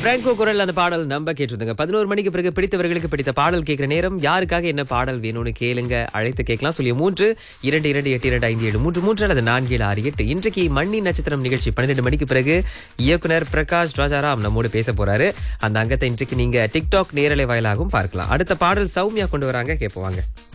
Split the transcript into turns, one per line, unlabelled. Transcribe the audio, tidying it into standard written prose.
Franco குரல் அந்த பாடல் நம்ம கேட்டிருந்தோங்க. 11 மணிக்கு பிறகு பிடித்தவர்களுக்கு பிடித்த பாடல் கேட்கிற நேரம். யாருக்காக என்ன பாடல் வேணும்னு கேளுங்க, அழைத்து கேட்கலாம். சொல்லி 322282573 அல்லது 4768. இன்றைக்கு மண்ணி நட்சத்திரம் நிகழ்ச்சி 12 மணிக்கு பிறகு இயக்குனர் பிரகாஷ் ராஜாராம் நம்மோடு பேச போறாரு. அந்த அங்கத்தை இன்றைக்கு நீங்க டிக்டாக் நேரலை வாயிலாகவும் பார்க்கலாம். அடுத்த பாடல் சௌமியா கொண்டு வராங்க, கேட்போவாங்க.